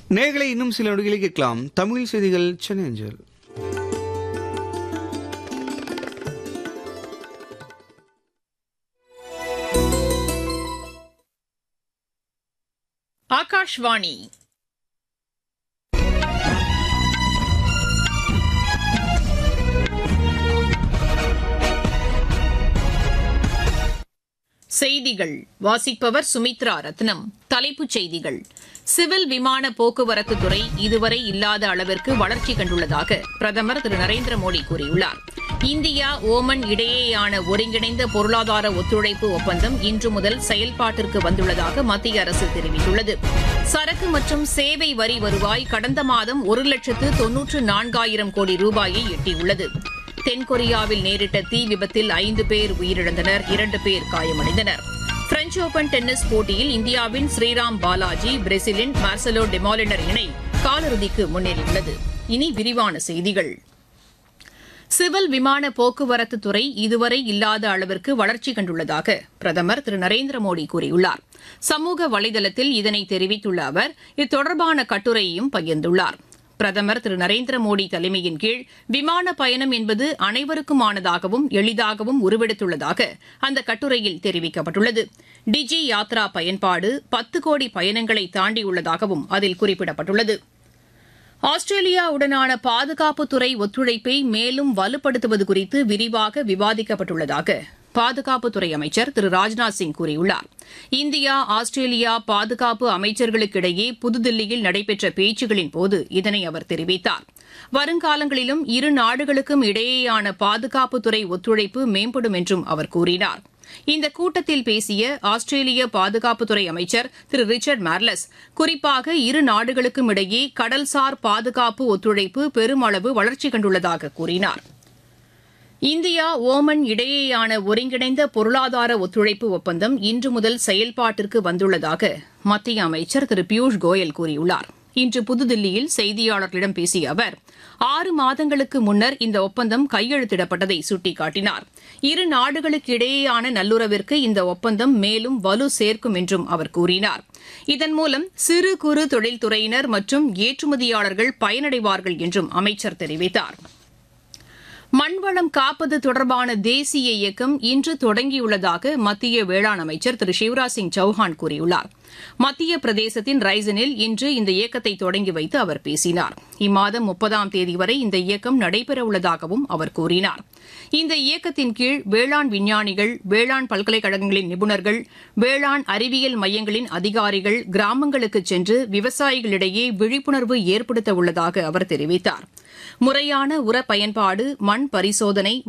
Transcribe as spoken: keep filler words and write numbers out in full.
நேர்களை இன்னும் சில நொடிகளை கேட்கலாம். தமிழ் செய்திகள் சென்னை அஞ்சல். ஆகாஷ்வாணி செய்திகள் வாசிப்பவர் சுமித்ரா ரத்னம். தலைப்புச் செய்திகள்: சிவில் விமான போக்குவரத்து துறை இதுவரை இல்லாத அளவிற்கு வளர்ச்சி கண்டுள்ளதாக பிரதமர் திரு நரேந்திர மோடி கூறியுள்ளார். இந்தியா ஓமன் இடையேயான ஒருங்கிணைந்த பொருளாதார ஒத்துழைப்பு ஒப்பந்தம் இன்று முதல் செயல்பாட்டிற்கு வந்துள்ளதாக மத்திய அரசு தெரிவித்துள்ளது. சரக்கு மற்றும் சேவை வரி வருவாய் கடந்த மாதம் ஒரு லட்சத்து தொன்னூற்று நான்காயிரம் கோடி ரூபாயை எட்டியுள்ளது. தென்கொரியாவில் நேரிட்ட தீ விபத்தில் ஐந்து பேர் உயிரிழந்தனர், இரண்டு பேர் காயமடைந்தனர். பிரெஞ்ச் ஓபன் டென்னிஸ் போட்டியில் இந்தியாவின் ஸ்ரீராம் பாலாஜி பிரேசிலின் மார்செலோ டெமாலினர் இணை காலிறுதிக்கு முன்னேறியுள்ளது. இனி விரிவான செய்திகள். சிவில் விமான போக்குவரத்து துறை இதுவரை இல்லாத அளவிற்கு வளர்ச்சி கண்டுள்ளதாக பிரதமர் திரு நரேந்திர மோடி கூறியுள்ளார். சமூக வலைதளத்தில் இதனை தெரிவித்துள்ள அவர் இது தொடர்பான கட்டுரையையும் பகிர்ந்துள்ளார். பிரதமர் திரு நரேந்திர மோடி தலைமையின் கீழ் விமான பயணம் என்பது அனைவருக்குமானதாகவும் எளிதாகவும் உருவெடுத்துள்ளதாக அந்த கட்டுரையில் தெரிவிக்கப்பட்டுள்ளது. டிஜி யாத்ரா பயன்பாடு பத்து கோடி பயணங்களை தாண்டியுள்ளதாகவும் அதில் குறிப்பிடப்பட்டுள்ளது. ஆஸ்திரேலியாவுடனான பாதுகாப்புத்துறை ஒத்துழைப்பை மேலும் வலுப்படுத்துவது குறித்து விரிவாக விவாதிக்கப்பட்டுள்ளதாக பாதுகாப்புத்துறை அமைச்சர் திரு ராஜ்நாத் சிங் கூறியுள்ளார். இந்தியா ஆஸ்திரேலியா பாதுகாப்பு அமைச்சர்களுக்கிடையே புதுதில்லியில் நடைபெற்ற பேச்சுகளின் போது இதனை அவர் தெரிவித்தார். வருங்காலங்களிலும் இரு நாடுகளுக்கும் இடையேயான பாதுகாப்புத்துறை ஒத்துழைப்பு மேம்படும் என்றும் அவர் கூறினார். இந்த கூட்டத்தில் பேசிய ஆஸ்திரேலிய பாதுகாப்புத்துறை அமைச்சர் திரு ரிச்சர்ட் மார்லஸ் குறிப்பாக இரு நாடுகளுக்கும் இடையே கடல்சார் பாதுகாப்பு ஒத்துழைப்பு பெருமளவு வளர்ச்சி கண்டுள்ளதாக கூறினார். இந்தியா ஓமன் இடையேயான ஒருங்கிணைந்த பொருளாதார ஒத்துழைப்பு ஒப்பந்தம் இன்று முதல் செயல்பாட்டிற்கு வந்துள்ளதாக மத்திய அமைச்சர் திரு பியூஷ் கோயல் கூறியுள்ளார். இன்று புதுதில்லியில் செய்தியாளர்களிடம் பேசிய அவர் ஆறு மாதங்களுக்கு முன்னர் இந்த ஒப்பந்தம் கையெழுத்திடப்பட்டதை சுட்டிக்காட்டினார். இரு நாடுகளுக்கு இடையேயான நல்லுறவிற்கு இந்த ஒப்பந்தம் மேலும் வலு சேர்க்கும் என்றும் அவர் கூறினார். இதன் மூலம் சிறு குறு தொழில்துறையினர் மற்றும் ஏற்றுமதியாளர்கள் பயனடைவார்கள் என்றும் அமைச்சர் தெரிவித்தார். மண்வளம் காப்பது தொடர்பான தேசிய இயக்கம் இன்று தொடங்கியுள்ளதாக மத்திய வேளாண் அமைச்சர் திரு சிவராஜ் சிங் சௌஹான் கூறியுள்ளார். மத்திய பிரதேசத்தின் ரைசனில் இன்று இந்த இயக்கத்தை தொடங்கி வைத்து அவர் பேசினார். இம்மாதம் முப்பதாம் தேதி வரை இந்த இயக்கம் நடைபெறவுள்ளதாகவும் அவர் கூறினார். இந்த இயக்கத்தின் கீழ் வேளாண் விஞ்ஞானிகள், வேளாண் பல்கலைக்கழகங்களின் நிபுணர்கள், வேளாண் அறிவியல் மையங்களின் அதிகாரிகள் கிராமங்களுக்கு சென்று விவசாயிகளிடையே விழிப்புணர்வு ஏற்படுத்த உள்ளதாக அவர் தெரிவித்தார். முறையான உர பயன்பாடு, மண் பரிசோதனை,